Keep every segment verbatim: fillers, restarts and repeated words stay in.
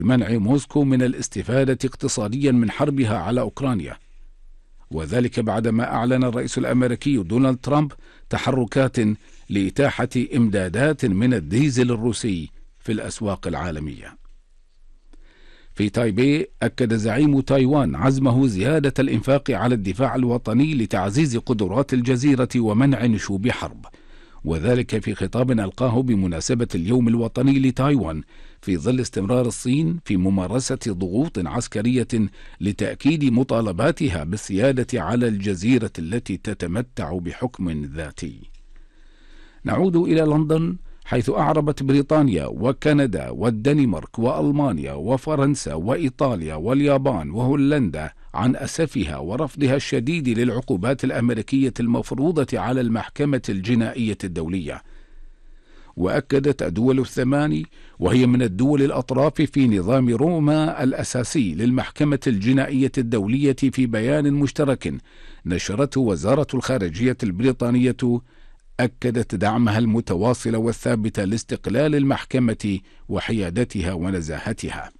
منع موسكو من الاستفادة اقتصاديا من حربها على أوكرانيا، وذلك بعدما أعلن الرئيس الأمريكي دونالد ترامب تحركات لإتاحة إمدادات من الديزل الروسي في الأسواق العالمية. في تايبي أكد زعيم تايوان عزمه زيادة الإنفاق على الدفاع الوطني لتعزيز قدرات الجزيرة ومنع نشوب حرب، وذلك في خطاب ألقاه بمناسبة اليوم الوطني لتايوان في ظل استمرار الصين في ممارسة ضغوط عسكرية لتأكيد مطالباتها بالسيادة على الجزيرة التي تتمتع بحكم ذاتي. نعود إلى لندن، حيث أعربت بريطانيا وكندا والدنمارك وألمانيا وفرنسا وإيطاليا واليابان وهولندا عن أسفها ورفضها الشديد للعقوبات الأمريكية المفروضة على المحكمة الجنائية الدولية. وأكدت الدول الثماني، وهي من الدول الأطراف في نظام روما الأساسي للمحكمة الجنائية الدولية، في بيان مشترك نشرته وزارة الخارجية البريطانية، أكدت دعمها المتواصل والثابت لاستقلال المحكمة وحيادتها ونزاهتها.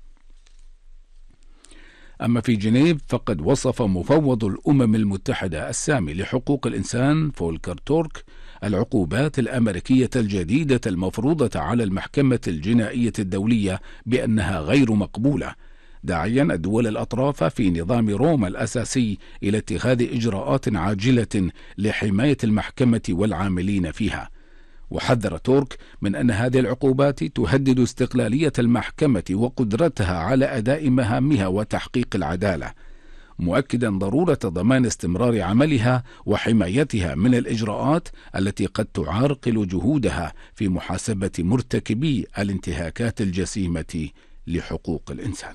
أما في جنيف، فقد وصف مفوض الأمم المتحدة السامي لحقوق الإنسان فولكر تورك العقوبات الأمريكية الجديدة المفروضة على المحكمة الجنائية الدولية بأنها غير مقبولة، داعيا الدول الأطراف في نظام روما الأساسي إلى اتخاذ إجراءات عاجلة لحماية المحكمة والعاملين فيها. وحذر تورك من أن هذه العقوبات تهدد استقلالية المحكمة وقدرتها على أداء مهامها وتحقيق العدالة، مؤكدا ضرورة ضمان استمرار عملها وحمايتها من الإجراءات التي قد تعرقل جهودها في محاسبة مرتكبي الانتهاكات الجسيمة لحقوق الإنسان.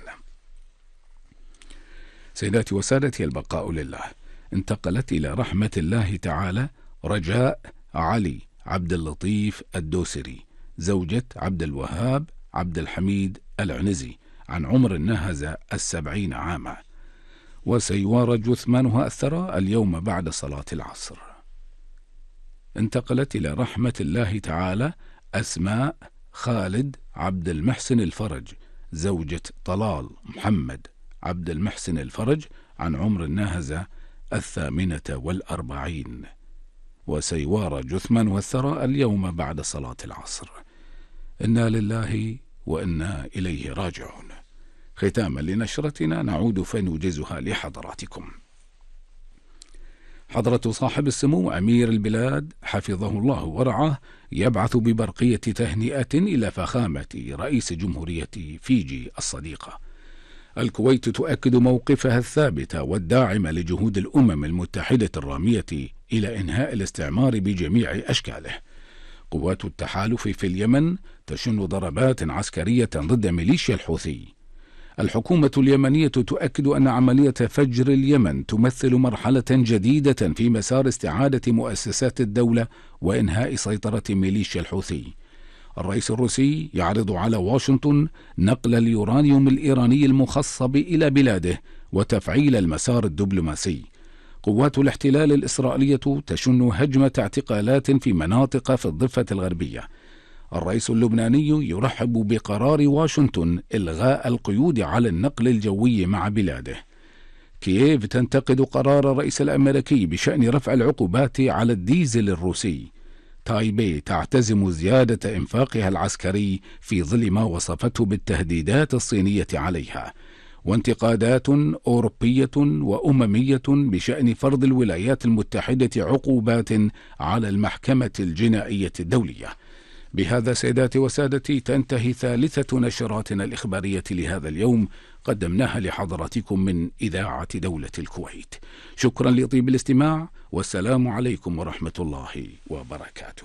سيداتي وسادتي، البقاء لله. انتقلت إلى رحمة الله تعالى رجاء علي عبد اللطيف الدوسري، زوجة عبد الوهاب عبد الحميد العنزي، عن عمر ناهز السبعين عاما، وسيوارى جثمانها الثرى اليوم بعد صلاة العصر. انتقلت إلى رحمة الله تعالى أسماء خالد عبد المحسن الفرج، زوجة طلال محمد عبد المحسن الفرج، عن عمر ناهز الثامنة والأربعين، وسيوارى جثمان والثرى اليوم بعد صلاة العصر. إنا لله وإنا إليه راجعون. ختاما لنشرتنا نعود فنوجزها لحضراتكم. حضرة صاحب السمو أمير البلاد حفظه الله ورعاه يبعث ببرقية تهنئة إلى فخامة رئيس جمهورية فيجي الصديقة. الكويت تؤكد موقفها الثابت والداعم لجهود الأمم المتحدة الرامية إلى إنهاء الاستعمار بجميع أشكاله. قوات التحالف في اليمن تشن ضربات عسكرية ضد ميليشيا الحوثي. الحكومة اليمنية تؤكد أن عملية فجر اليمن تمثل مرحلة جديدة في مسار استعادة مؤسسات الدولة وإنهاء سيطرة ميليشيا الحوثي. الرئيس الروسي يعرض على واشنطن نقل اليورانيوم الإيراني المخصب إلى بلاده وتفعيل المسار الدبلوماسي. قوات الاحتلال الإسرائيلية تشن هجمة اعتقالات في مناطق في الضفة الغربية. الرئيس اللبناني يرحب بقرار واشنطن إلغاء القيود على النقل الجوي مع بلاده. كييف تنتقد قرار الرئيس الأمريكي بشأن رفع العقوبات على الديزل الروسي. تايبي تعتزم زيادة إنفاقها العسكري في ظل ما وصفته بالتهديدات الصينية عليها. وانتقادات أوروبية وأممية بشأن فرض الولايات المتحدة عقوبات على المحكمة الجنائية الدولية. بهذا سيداتي وسادتي تنتهي ثالثة نشراتنا الإخبارية لهذا اليوم، قدمناها لحضراتكم من إذاعة دولة الكويت. شكرا لطيب الاستماع، والسلام عليكم ورحمة الله وبركاته.